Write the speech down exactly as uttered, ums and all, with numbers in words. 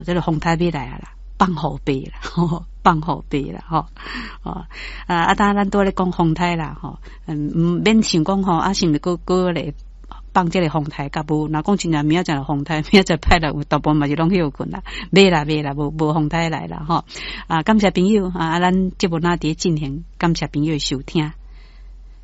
这个风台要来啊啦，放后背啦，吼，放后背啦，吼，哦，啊啊，当咱都咧讲风台啦，吼，嗯，唔免想讲吼，啊，是毋是个个咧放这个风台甲无？若讲真正明仔载风台，明仔载歹来有大部分嘛是拢休困啦，袂啦袂啦，无无风台来啦，吼，啊，感谢朋友啊，咱节目哪伫进行，感谢朋友的收听。